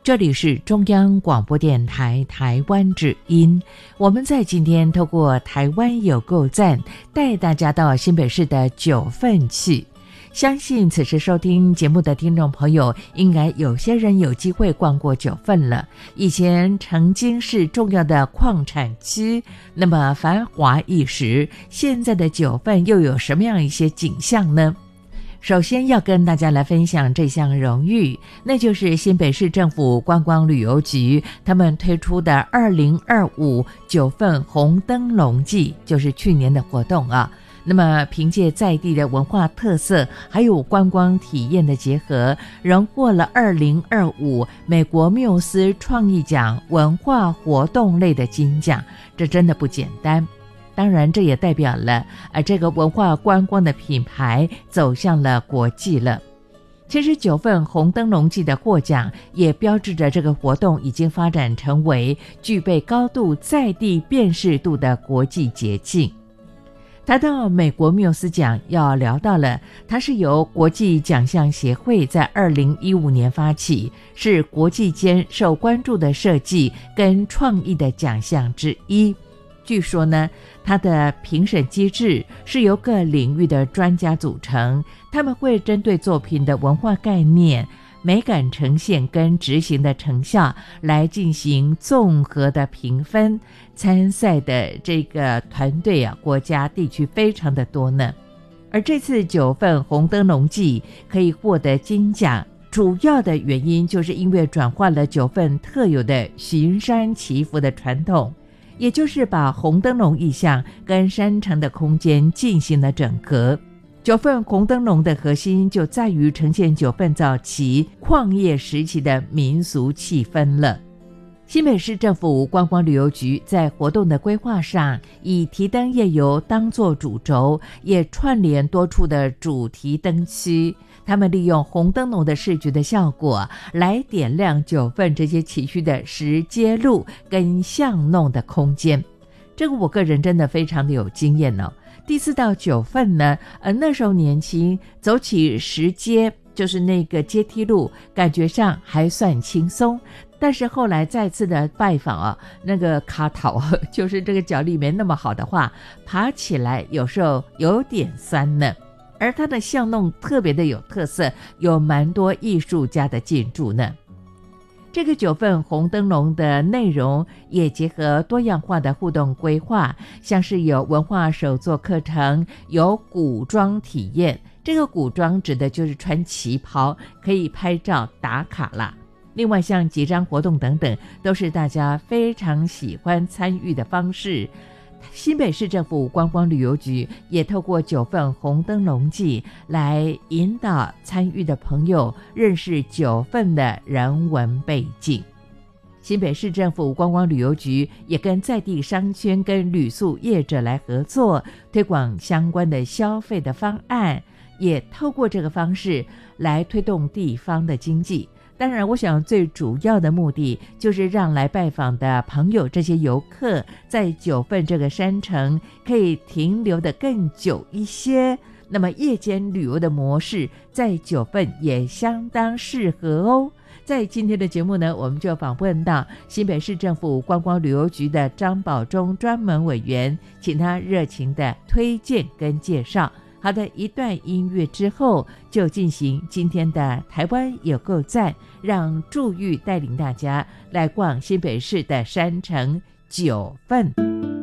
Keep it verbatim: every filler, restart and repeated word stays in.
这里是中央广播电台台湾之音，我们在今天透过台湾有够赞带大家到新北市的九份去。相信此时收听节目的听众朋友，应该有些人有机会逛过九份了。以前曾经是重要的矿产区，那么繁华一时，现在的九份又有什么样一些景象呢？首先要跟大家来分享这项荣誉，那就是新北市政府观光旅游局他们推出的二零二五九份红灯笼季，就是去年的活动啊。那么凭借在地的文化特色还有观光体验的结合，荣获了二零二五美国缪斯创意奖文化活动类的金奖，这真的不简单。当然这也代表了呃这个文化观光的品牌走向了国际了。其实九份红灯笼季的获奖也标志着这个活动已经发展成为具备高度在地辨识度的国际节庆。谈到美国缪斯奖，要聊到了它是由国际奖项协会在二零一五年发起，是国际间受关注的设计跟创意的奖项之一。据说呢，它的评审机制是由各领域的专家组成，他们会针对作品的文化概念、美感呈现跟执行的成效来进行综合的评分。参赛的这个团队啊，国家地区非常的多呢。而这次九份红灯笼季可以获得金奖，主要的原因就是因为转换了九份特有的巡山祈福的传统，也就是把红灯笼意象跟山城的空间进行了整合。九份红灯笼的核心就在于呈现九份早期矿业时期的民俗气氛了。新北市政府观光旅游局在活动的规划上，以提灯夜游当作主轴，也串联多处的主题灯区。他们利用红灯笼的视觉的效果，来点亮九份这些崎岖的石阶路跟巷弄的空间。这个我个人真的非常的有经验哦。第四到九份呢，呃，那时候年轻，走起石阶，就是那个阶梯路，感觉上还算轻松。但是后来再次的拜访啊，那个卡头就是这个脚力没那么好的话，爬起来有时候有点酸呢。而它的巷弄特别的有特色，有蛮多艺术家的进驻呢。这个九份红灯笼的内容也结合多样化的互动规划，像是有文化手作课程，有古装体验，这个古装指的就是穿旗袍，可以拍照打卡啦。另外像集章活动等等，都是大家非常喜欢参与的方式。新北市政府观光旅游局也透过九份红灯笼季来引导参与的朋友认识九份的人文背景。新北市政府观光旅游局也跟在地商圈跟旅宿业者来合作，推广相关的消费的方案，也透过这个方式来推动地方的经济。当然我想最主要的目的就是让来拜访的朋友，这些游客在九份这个山城可以停留的更久一些，那么夜间旅游的模式在九份也相当适合哦。在今天的节目呢，我们就访问到新北市政府观光旅游局的张宝忠专门委员，请他热情的推荐跟介绍。好的，一段音乐之后就进行今天的台湾有够赞，让祝玉带领大家来逛新北市的山城九份。